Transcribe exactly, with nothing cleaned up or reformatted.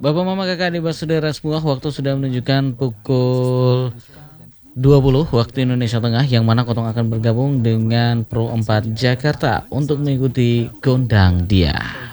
Bapak, Mama, Kakak, adik, saudara semua, waktu sudah menunjukkan pukul dua puluh waktu Indonesia Tengah, yang mana Kotong akan bergabung dengan Pro empat Jakarta untuk mengikuti Gondang Dia.